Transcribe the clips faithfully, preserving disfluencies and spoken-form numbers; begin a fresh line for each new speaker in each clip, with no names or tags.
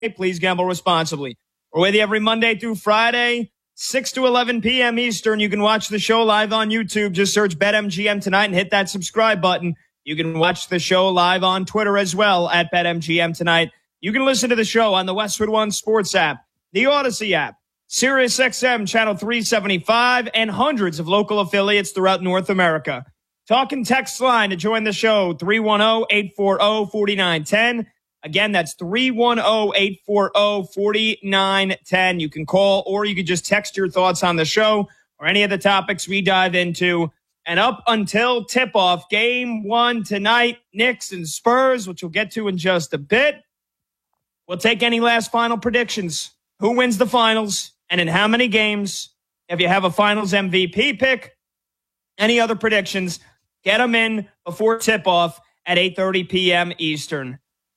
Please gamble responsibly. We're with you every Monday through Friday, six to eleven p.m. Eastern. You can watch the show live on YouTube. Just search BetMGM Tonight and hit that subscribe button. You can watch the show live on Twitter as well at BetMGM Tonight. You can listen to the show on the Westwood One Sports app, the Odyssey app, SiriusXM Channel three seventy-five, and hundreds of local affiliates throughout North America. Talk and text line to join the show, three one zero, eight four zero, four nine one zero. Again, that's three one zero, eight four zero, four nine one zero. You can call or you can just text your thoughts on the show or any of the topics we dive into. And up until tip-off, game one tonight, Knicks and Spurs, which we'll get to in just a bit. We'll take any last final predictions. Who wins the finals and in how many games? If you have a finals M V P pick, any other predictions, get them in before tip-off at eight thirty p.m. Eastern.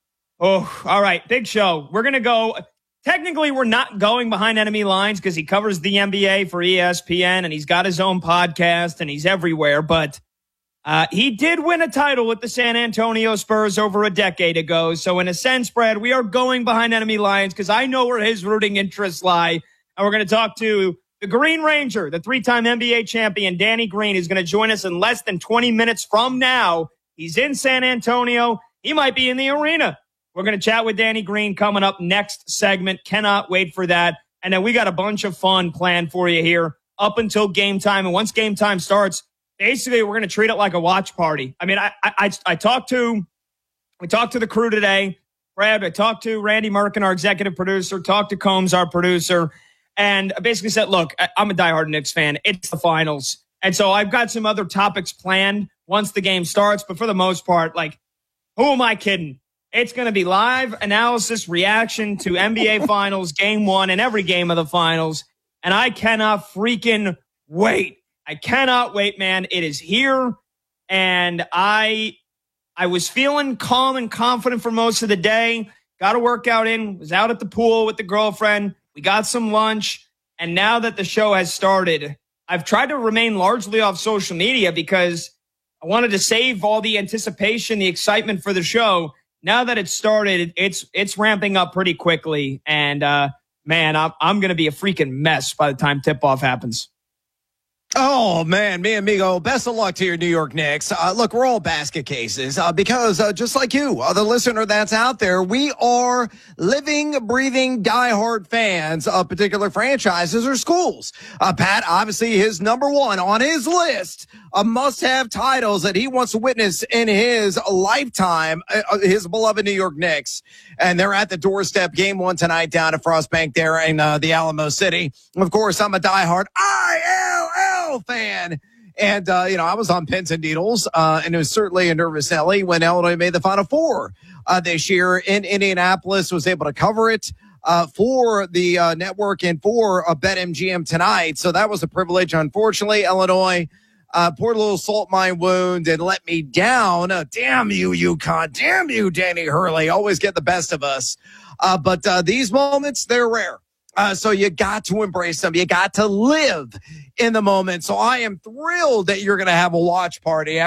Oh, all right. Big show. We're going to go. Technically, we're not going behind enemy lines because he covers the N B A for E S P N and he's got his own podcast and he's everywhere. But uh, he did win a title with the San Antonio Spurs over a decade ago. So in a sense, Brad, we are going behind enemy lines because I know where his rooting interests lie. And we're going to talk to the Green Ranger, the three-time N B A champion, Danny Green, is going to join us in less than twenty minutes from now. He's in San Antonio. He might be in the arena. We're going to chat with Danny Green coming up next segment. Cannot wait for that. And then we got a bunch of fun planned for you here up until game time. And once game time starts, basically we're going to treat it like a watch party. I mean, I I, I talked to, we talked to the crew today. Brad, I talked to Randy Merkin, our executive producer, talked to Combs, our producer, and I basically said, look, I, I'm a diehard Knicks fan. It's the finals. And so I've got some other topics planned once the game starts. But for the most part, like, who am I kidding? It's going to be live analysis, reaction to N B A Finals, game one, and every game of the finals. And I cannot freaking wait. I cannot wait, man. It is here. And I I was feeling calm and confident for most of the day. Got a workout in, was out at the pool with the girlfriend. We got some lunch. And now that the show has started, I've tried to remain largely off social media because I wanted to save all the anticipation, the excitement for the show. Now that it's started, it's it's ramping up pretty quickly. And, uh, man, I'm, I'm going to be a freaking mess by the time tip-off happens.
Oh, man, me amigo, best of luck to your New York Knicks. Uh, look, we're all basket cases uh, because uh, just like you, uh, the listener that's out there, we are living, breathing, diehard fans of particular franchises or schools. Uh, Pat, obviously, his number one on his list of must-have titles that he wants to witness in his lifetime, uh, his beloved New York Knicks. And they're at the doorstep, game one tonight down at Frost Bank there in uh, the Alamo City. Of course, I'm a diehard I L L fan. And, uh, you know, I was on pins and needles, uh, and it was certainly a nervous Ellie when Illinois made the Final Four uh, this year in Indianapolis, was able to cover it uh, for the uh, network and for uh, BetMGM Tonight. So that was a privilege. Unfortunately, Illinois uh, poured a little salt in my wound and let me down. Uh, damn you, UConn. Damn you, Danny Hurley. Always get the best of us. Uh, but uh, these moments, they're rare. Uh, so you got to embrace them. You got to live in the moment. So I am thrilled that you're going to have a watch party.